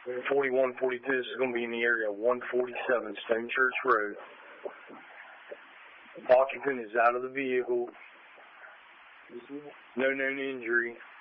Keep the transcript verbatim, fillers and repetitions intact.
forty-one forty-two, this is going to be in the area of one forty-seven Stone Church Road. Occupant is out of the vehicle. No known injury.